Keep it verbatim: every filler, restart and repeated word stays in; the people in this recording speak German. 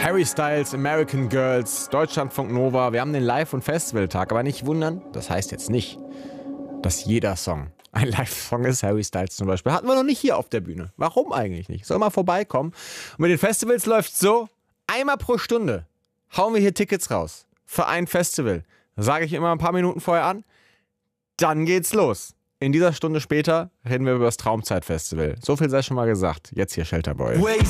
Harry Styles, American Girls, Deutschlandfunk Nova. Wir haben den Live- und Festivaltag, aber nicht wundern, das heißt jetzt nicht, dass jeder Song ein Live-Song ist. Harry Styles zum Beispiel hatten wir noch nicht hier auf der Bühne. Warum eigentlich nicht? Soll mal vorbeikommen. Und mit den Festivals läuft es so, einmal pro Stunde hauen wir hier Tickets raus für ein Festival. Sage ich immer ein paar Minuten vorher an. Dann geht's los. In dieser Stunde später reden wir über das Traumzeit-Festival. So viel sei schon mal gesagt. Jetzt hier Shelterboy.